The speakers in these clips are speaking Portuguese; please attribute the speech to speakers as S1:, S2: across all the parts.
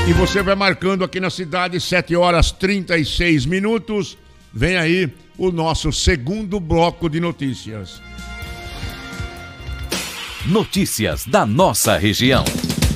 S1: E você vai marcando aqui na cidade, 7h36. Vem aí o nosso segundo bloco de notícias.
S2: Notícias da nossa região.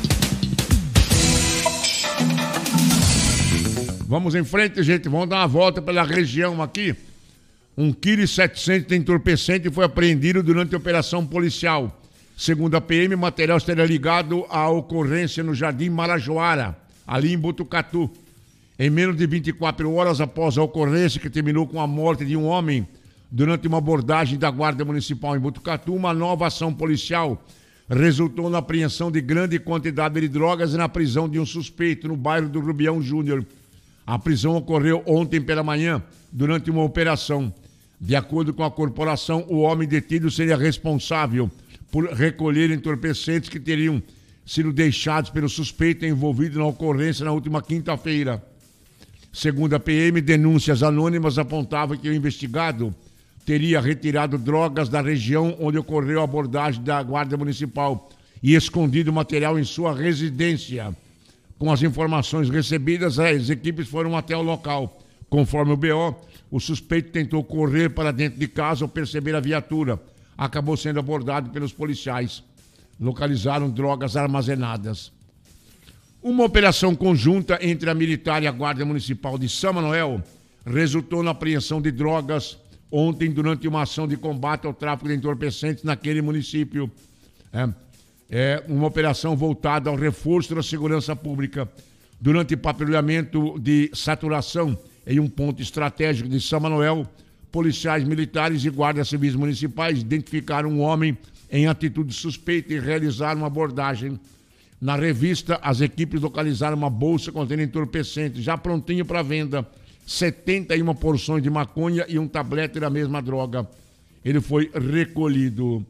S1: Vamos em frente, gente. Vamos dar uma volta pela região aqui. 1,7 kg de entorpecente foi apreendido durante a operação policial. Segundo a PM, o material estaria ligado à ocorrência no Jardim Marajoara, ali em Botucatu. Em menos de 24 horas após a ocorrência, que terminou com a morte de um homem durante uma abordagem da Guarda Municipal em Botucatu, uma nova ação policial resultou na apreensão de grande quantidade de drogas e na prisão de um suspeito no bairro do Rubião Júnior. A prisão ocorreu ontem pela manhã, durante uma operação. De acordo com a corporação, o homem detido seria responsável por recolher entorpecentes que teriam sido deixados pelo suspeito envolvido na ocorrência na última quinta-feira. Segundo a PM, denúncias anônimas apontavam que o investigado teria retirado drogas da região onde ocorreu a abordagem da Guarda Municipal e escondido material em sua residência. Com as informações recebidas, as equipes foram até o local. Conforme o BO, o suspeito tentou correr para dentro de casa ao perceber a viatura. Acabou sendo abordado pelos policiais. Localizaram drogas armazenadas. Uma operação conjunta entre a militar e a Guarda Municipal de São Manuel resultou na apreensão de drogas ontem durante uma ação de combate ao tráfico de entorpecentes naquele município. Uma operação voltada ao reforço da segurança pública. Durante patrulhamento de saturação em um ponto estratégico de São Manuel, policiais militares e guardas civis municipais identificaram um homem em atitude suspeita e realizaram uma abordagem. Na revista, as equipes localizaram uma bolsa contendo entorpecentes, já prontinho para venda, 71 porções de maconha e um tablete da mesma droga. Ele foi recolhido.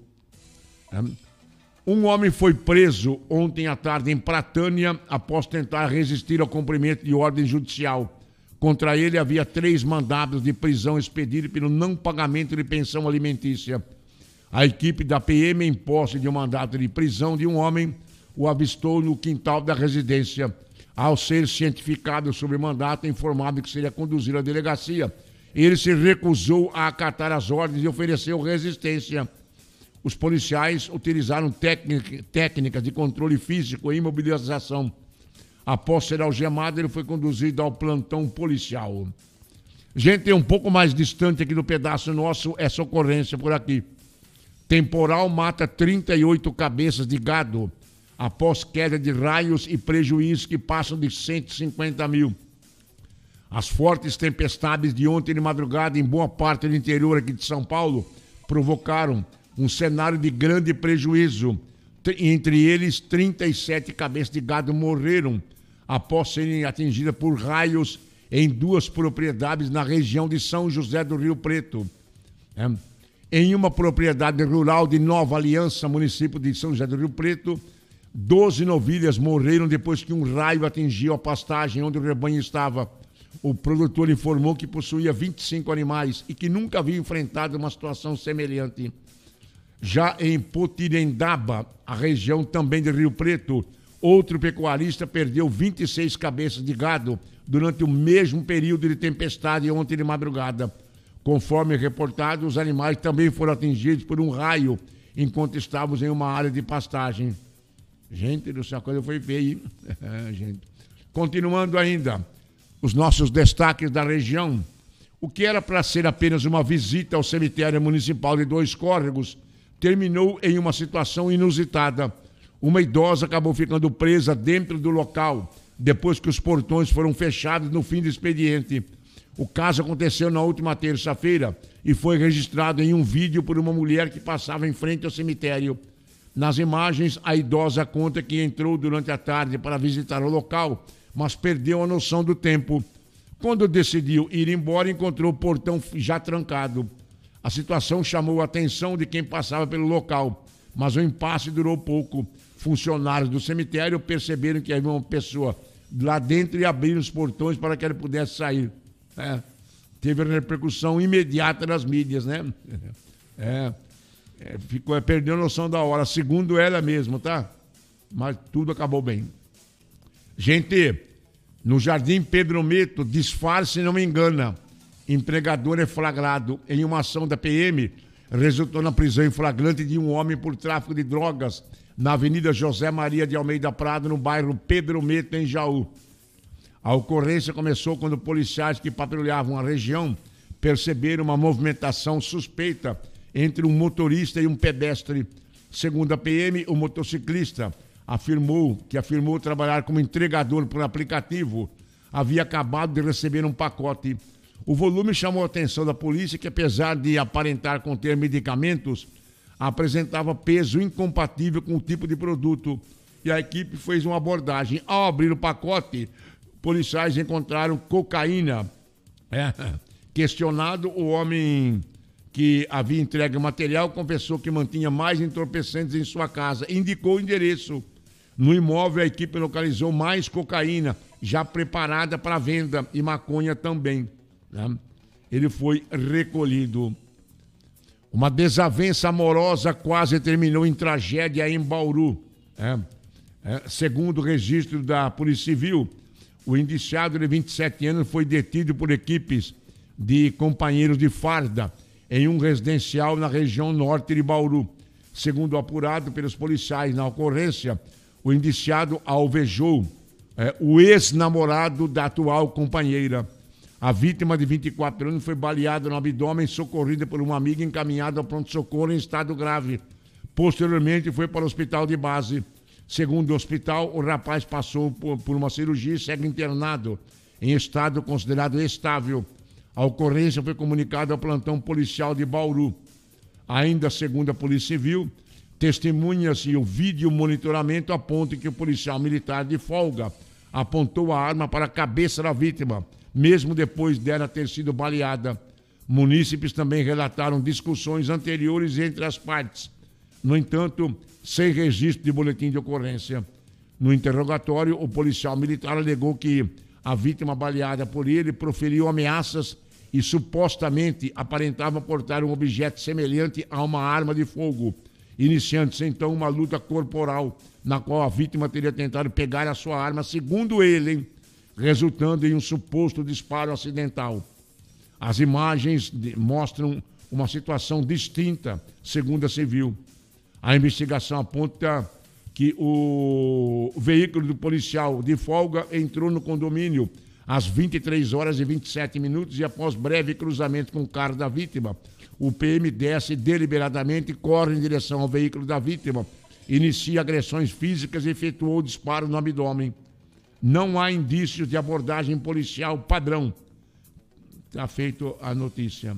S1: Um homem foi preso ontem à tarde em Pratânia após tentar resistir ao cumprimento de ordem judicial. Contra ele havia 3 mandados de prisão expedidos pelo não pagamento de pensão alimentícia. A equipe da PM, em posse de um mandado de prisão de um homem, o avistou no quintal da residência. Ao ser cientificado sobre o mandato, informado que seria conduzido à delegacia, ele se recusou a acatar as ordens e ofereceu resistência. Os policiais utilizaram técnicas de controle físico e imobilização. Após ser algemado, ele foi conduzido ao plantão policial. Gente, um pouco mais distante aqui do pedaço nosso, essa ocorrência por aqui. Temporal mata 38 cabeças de gado após queda de raios e prejuízos que passam de 150 mil. As fortes tempestades de ontem de madrugada em boa parte do interior aqui de São Paulo provocaram um cenário de grande prejuízo. Entre eles, 37 cabeças de gado morreram após serem atingidas por raios em 2 propriedades na região de São José do Rio Preto. Em uma propriedade rural de Nova Aliança, município de São José do Rio Preto, 12 novilhas morreram depois que um raio atingiu a pastagem onde o rebanho estava. O produtor informou que possuía 25 animais e que nunca havia enfrentado uma situação semelhante. Já em Potirendaba, a região também de Rio Preto, outro pecuarista perdeu 26 cabeças de gado durante o mesmo período de tempestade ontem de madrugada. Conforme reportado, os animais também foram atingidos por um raio enquanto estávamos em uma área de pastagem. Gente do céu, a coisa foi feia, hein? Gente. Continuando ainda, os nossos destaques da região. O que era para ser apenas uma visita ao cemitério municipal de Dois Córregos terminou em uma situação inusitada. Uma idosa acabou ficando presa dentro do local, depois que os portões foram fechados no fim do expediente. O caso aconteceu na última terça-feira e foi registrado em um vídeo por uma mulher que passava em frente ao cemitério. Nas imagens, a idosa conta que entrou durante a tarde para visitar o local, mas perdeu a noção do tempo. Quando decidiu ir embora, encontrou o portão já trancado. A situação chamou a atenção de quem passava pelo local, mas o impasse durou pouco. Funcionários do cemitério perceberam que havia uma pessoa lá dentro e abriram os portões para que ela pudesse sair. Teve repercussão imediata nas mídias, né? Perdeu a noção da hora, segundo ela mesma, tá? Mas tudo acabou bem. Gente, no Jardim Pedro Meto, disfarce não engana. Empregador é flagrado em uma ação da PM, resultou na prisão em flagrante de um homem por tráfico de drogas na Avenida José Maria de Almeida Prado, no bairro Pedro Meto, em Jaú. A ocorrência começou quando policiais que patrulhavam a região perceberam uma movimentação suspeita entre um motorista e um pedestre. Segundo a PM, o motociclista afirmou trabalhar como entregador por aplicativo, havia acabado de receber um pacote. O volume chamou a atenção da polícia, que apesar de aparentar conter medicamentos, apresentava peso incompatível com o tipo de produto. E a equipe fez uma abordagem. Ao abrir o pacote, policiais encontraram cocaína. Questionado, o homem que havia entregue o material confessou que mantinha mais entorpecentes em sua casa. Indicou o endereço. No imóvel, a equipe localizou mais cocaína, já preparada para venda, e maconha também. Ele foi recolhido. Uma desavença amorosa quase terminou em tragédia em Bauru. Segundo o registro da Polícia Civil, o indiciado de 27 anos foi detido por equipes de companheiros de farda em um residencial na região norte de Bauru. Segundo apurado pelos policiais na ocorrência, o indiciado alvejou o ex-namorado da atual companheira. A vítima de 24 anos foi baleada no abdômen, socorrida por uma amiga, encaminhada ao pronto-socorro em estado grave. Posteriormente, foi para o hospital de base. Segundo o hospital, o rapaz passou por uma cirurgia e segue internado em estado considerado estável. A ocorrência foi comunicada ao plantão policial de Bauru. Ainda segundo a Polícia Civil, testemunhas e o vídeo monitoramento apontam que o policial militar de folga apontou a arma para a cabeça da vítima, mesmo depois dela ter sido baleada. Munícipes também relataram discussões anteriores entre as partes. No entanto, sem registro de boletim de ocorrência. No interrogatório, o policial militar alegou que a vítima baleada por ele proferiu ameaças e supostamente aparentava portar um objeto semelhante a uma arma de fogo, iniciando-se então uma luta corporal, na qual a vítima teria tentado pegar a sua arma, segundo ele, resultando em um suposto disparo acidental. As imagens mostram uma situação distinta, segundo a civil. A investigação aponta que o veículo do policial de folga entrou no condomínio às 23 horas e 27 minutos e após breve cruzamento com o carro da vítima, o PM desce deliberadamente e corre em direção ao veículo da vítima, inicia agressões físicas e efetuou o disparo no abdômen. Não há indícios de abordagem policial padrão. Está feita a notícia.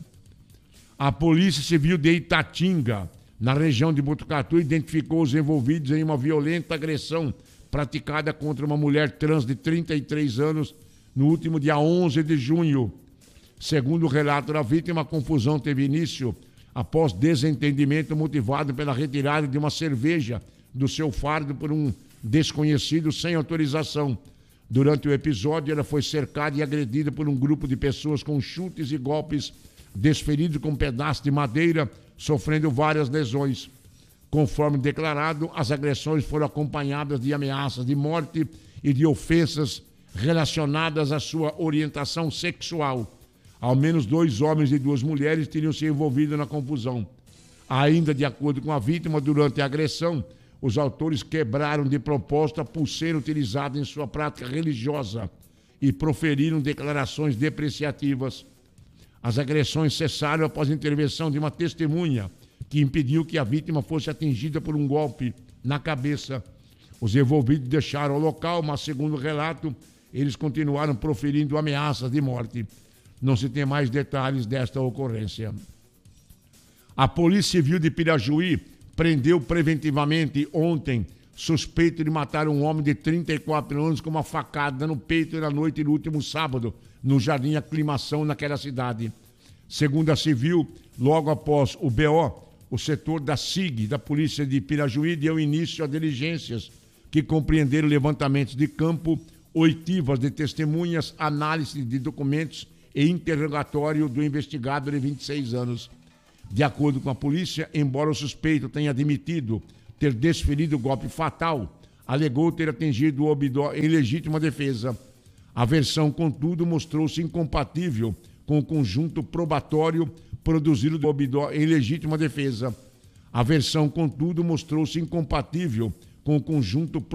S1: A Polícia Civil de Itatinga, na região de Botucatu, identificou os envolvidos em uma violenta agressão praticada contra uma mulher trans de 33 anos no último dia 11 de junho. Segundo o relato da vítima, a confusão teve início após desentendimento motivado pela retirada de uma cerveja do seu fardo por um desconhecido sem autorização. Durante o episódio, ela foi cercada e agredida por um grupo de pessoas com chutes e golpes desferidos com pedaços de madeira, sofrendo várias lesões. Conforme declarado, as agressões foram acompanhadas de ameaças de morte e de ofensas relacionadas à sua orientação sexual. Ao menos 2 homens e 2 mulheres teriam se envolvido na confusão. Ainda de acordo com a vítima, durante a agressão, os autores quebraram de propósito a pulseira utilizada em sua prática religiosa e proferiram declarações depreciativas. As agressões cessaram após a intervenção de uma testemunha que impediu que a vítima fosse atingida por um golpe na cabeça. Os envolvidos deixaram o local, mas, segundo o relato, eles continuaram proferindo ameaças de morte. Não se tem mais detalhes desta ocorrência. A Polícia Civil de Pirajuí prendeu preventivamente ontem suspeito de matar um homem de 34 anos com uma facada no peito na noite do último sábado, no Jardim Aclimação, naquela cidade. Segundo a civil, logo após o BO, o setor da SIG, da Polícia de Pirajuí, deu início a diligências que compreenderam levantamentos de campo, oitivas de testemunhas, análise de documentos e interrogatório do investigado de 26 anos. De acordo com a polícia, embora o suspeito tenha admitido ter desferido o golpe fatal, alegou ter atingido o obidó em legítima defesa. A versão, contudo, mostrou-se incompatível com o conjunto probatório produzido do obidó em legítima defesa. A versão, contudo, mostrou-se incompatível com o conjunto